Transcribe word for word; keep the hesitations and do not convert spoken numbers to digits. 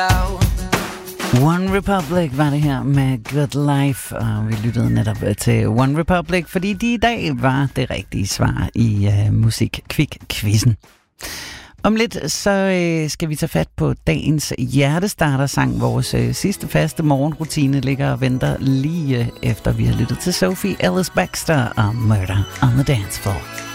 One Republic var det her med Good Life, og vi lyttede netop til One Republic, fordi de i dag var det rigtige svar i uh, Musik-Kvik-quizzen. Om lidt så øh, skal vi tage fat på dagens hjertestartersang. Vores øh, sidste faste morgenrutine ligger og venter lige øh, efter vi har lyttet til Sophie Ellis-Bextor og Murder on the Dance Floor.